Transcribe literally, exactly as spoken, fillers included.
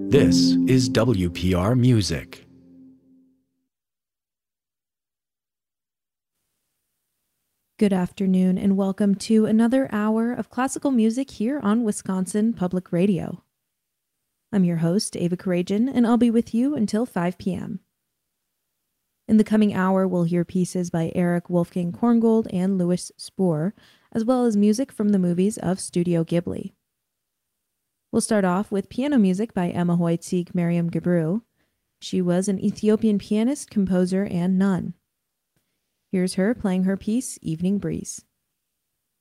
This is W P R Music. Good afternoon and welcome to another hour of classical music here on Wisconsin Public Radio. I'm your host, Ava Karajan, and I'll be with you until five p.m. In the coming hour, we'll hear pieces by Erich Wolfgang Korngold and Louis Spohr, as well as music from the movies of Studio Ghibli. We'll start off with piano music by Emma Hoytzig Mariam Gebru. She was an Ethiopian pianist, composer, and nun. Here's her playing her piece, Evening Breeze.